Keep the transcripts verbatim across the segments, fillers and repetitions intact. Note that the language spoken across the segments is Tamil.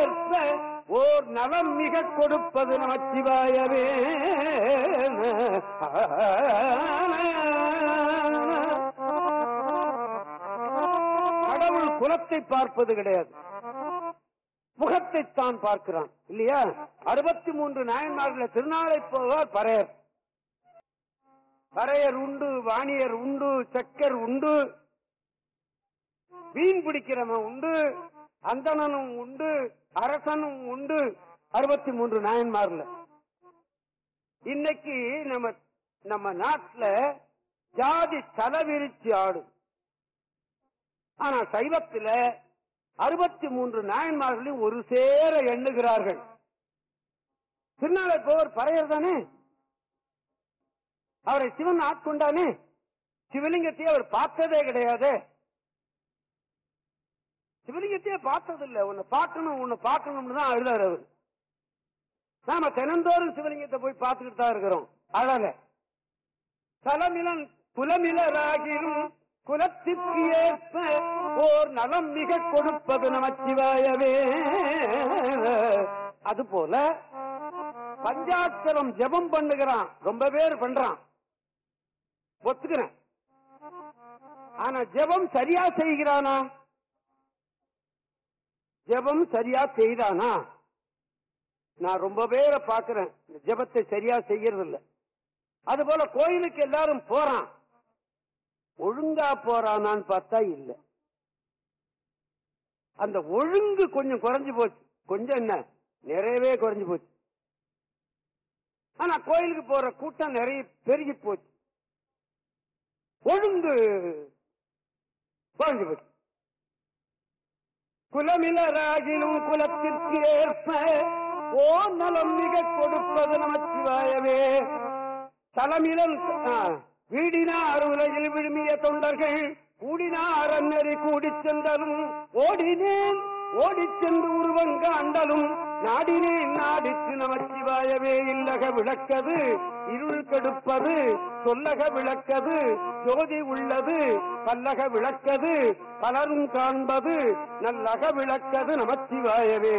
ஏற்ப ஓர் நலம் மிக கொடுப்பது நமச்சிவாயவே. கடவுள் குலத்தை பார்ப்பது கிடையாது, முகத்தைத்தான் பார்க்கிறான் இல்லையா? அறுபத்தி மூன்று நாயன்மார்கள் திருநாளை போவார் பறையர். பறையர் உண்டு, வாணியர் உண்டு, சக்கர் உண்டு, மீன் பிடிக்கிறவன் உண்டு, அந்தணனும் உண்டு, அரசனும் உண்டு. அறுபத்தி மூன்று நாயன்மார்ல இன்னைக்கு நம்ம நம்ம நாட்டில் ஜாதி தலவிரிச்சி ஆடும். ஆனா சைவத்தில் அறுபத்தி மூன்று நாயன்மார்களையும் ஒரு சேர எண்ணுகிறார்கள். திருநாளை போவர் பறையர் தானே, அவரை சிவன் ஆட்கொண்டானே. சிவலிங்கத்தை அவர் பார்த்ததே கிடையாது, சிவலிங்கத்தையே பார்த்ததில்லை. உன்னை பார்க்கணும் உன்னை பார்க்கணும்னு தான் அழுதார் அவர். நாம தினந்தோறும் சிவலிங்கத்தை போய் பார்த்துக்கிட்டு தான் இருக்கிறோம். அழல தலமிலன் குலமிலராகிலும் குலத்திற்கு ஏற்ப ஓர் நலம் மிக கொடுப்பது நமச்சிவாயவே. அதுபோல பஞ்சாட்சரம் ஜபம் பண்ணுகிறான், ரொம்ப பேர் பண்றான், ஒத்துக்கிறேன். ஆனா ஜபம் சரியா செய்கிறானா? ஜபம் சரியா செய்தானா? நான் ரொம்ப பேரை பார்க்கிறேன், ஜபத்தை சரியா செய்யறது இல்லை. அதுபோல கோயிலுக்கு எல்லாரும் போறான், ஒழுங்கா போறானான்னு பார்த்தா இல்ல. அந்த ஒழுங்கு கொஞ்சம் குறைஞ்சு போச்சு, கொஞ்சம் என்ன நிறையவே குறைஞ்சு போச்சு. ஆனா கோயிலுக்கு போற கூட்டம் நிறைய பெருகி போச்சு, ஒழுங்கு குறைஞ்சு போச்சு. குலமிலராகிலும் குலத்திற்கு ஏற்ப ஓ நலம் மிக கொடுப்பது நமச்சிவாயவே. தலமிலன் வீடினார் உலகில் விழுமிய தொண்டர்கள் கூடினார் அன்னறி கூடி சென்றலும் ஓடினேன் ஓடி சென்று உருவங்க அண்டலும் நாடினேன் நாடித்து நமச்சிவாயவே. இல்லக விளக்கது இருள் கெடுப்பது சொல்லக விளக்கது ஜோதி உள்ளது பல்லக விளக்கது பலரும் காண்பது நல்லக விளக்கது நமச்சிவாயவே.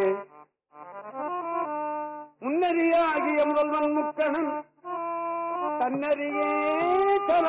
முன்னறியாகிய முதல்வன் முக்கணன் தன்னறியே